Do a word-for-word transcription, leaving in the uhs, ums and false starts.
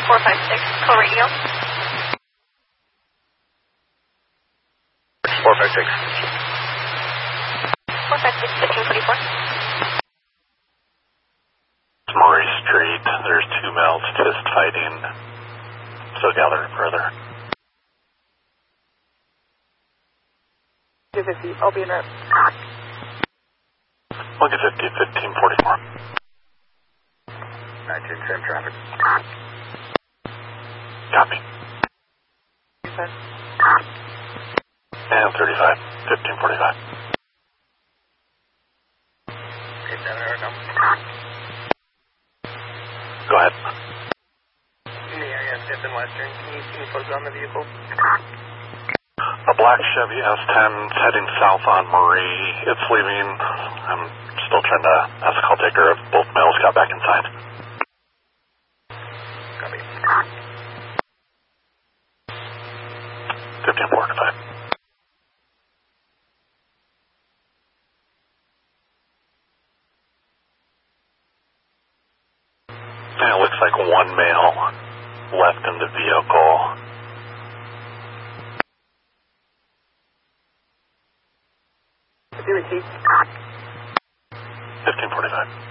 four five six, call radio. four five six. four five six, fifteen forty-four. Murray Street. There's two males fist fighting. So gather further. two fifty, I'll be in route. one fifty, fifteen forty-four. nineteen, same traffic. Copy. thirty-five. And thirty-five, fifteen forty-five. Okay, seven hour number. Go ahead. In the area of fifth and Western, can you, can you focus on the vehicle? A black Chevy S ten heading south on Marie. It's leaving. I'm still trying to ask the call taker if both males got back inside. Copy. fifteen forty-five. And it looks like one male left in the vehicle. Do it, Chief. fifteen forty-five.